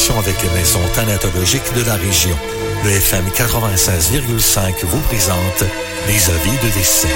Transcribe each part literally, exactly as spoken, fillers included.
collaboration avec les maisons thanatologiques de la région. Le F M quatre-vingt-seize virgule cinq vous présente les avis de décès.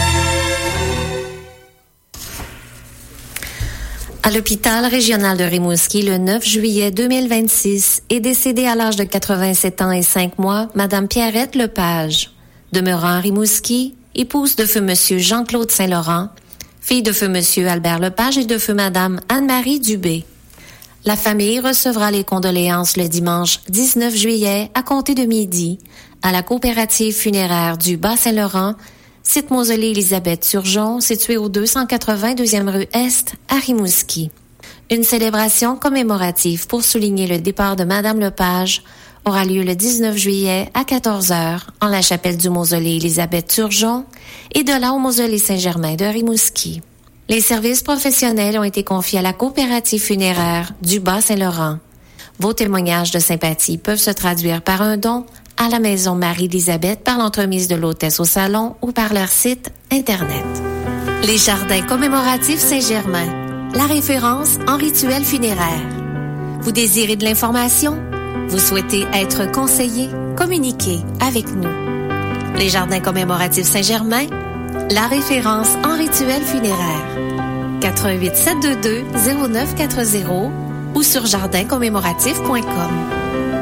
À l'hôpital régional de Rimouski, le neuf juillet deux mille vingt-six, est décédée à l'âge de quatre-vingt-sept ans et cinq mois, Madame Pierrette Lepage, demeurant à Rimouski, épouse de feu Monsieur Jean-Claude Saint-Laurent, fille de feu Monsieur Albert Lepage et de feu Madame Anne-Marie Dubé. La famille recevra les condoléances le dimanche dix-neuf juillet à compter de midi à la coopérative funéraire du Bas-Saint-Laurent, site mausolée Élisabeth Turgeon, situé au deux cent quatre-vingts deuxième rue Est, à Rimouski. Une célébration commémorative pour souligner le départ de Madame Lepage aura lieu le dix-neuf juillet à quatorze heures en la chapelle du mausolée Élisabeth Turgeon et de là au mausolée Saint-Germain de Rimouski. Les services professionnels ont été confiés à la coopérative funéraire du Bas-Saint-Laurent. Vos témoignages de sympathie peuvent se traduire par un don à la maison Marie-Élisabeth par l'entremise de l'hôtesse au salon ou par leur site Internet. Les jardins commémoratifs Saint-Germain, la référence en rituel funéraire. Vous désirez de l'information? Vous souhaitez être conseillé? Communiquez avec nous. Les jardins commémoratifs Saint-Germain, la référence en rituel funéraire. quatre un huit sept deux deux zéro neuf quatre zéro ou sur jardin commémoratif point com.